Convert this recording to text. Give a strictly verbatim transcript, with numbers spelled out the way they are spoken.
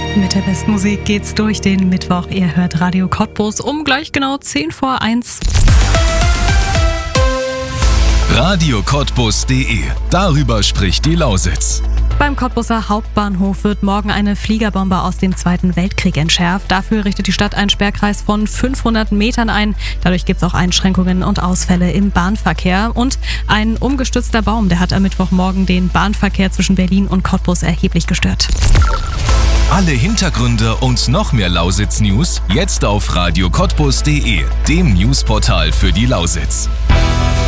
Mit der besten Musik geht's durch den Mittwoch. Ihr hört Radio Cottbus um gleich genau zehn vor eins. radio cottbus punkt de. Darüber spricht die Lausitz. Beim Cottbuser Hauptbahnhof wird morgen eine Fliegerbombe aus dem Zweiten Weltkrieg entschärft. Dafür richtet die Stadt einen Sperrkreis von fünfhundert Metern ein. Dadurch gibt es auch Einschränkungen und Ausfälle im Bahnverkehr. Und ein umgestürzter Baum, der hat am Mittwochmorgen den Bahnverkehr zwischen Berlin und Cottbus erheblich gestört. Alle Hintergründe und noch mehr Lausitz-News jetzt auf radio cottbus punkt de, dem Newsportal für die Lausitz.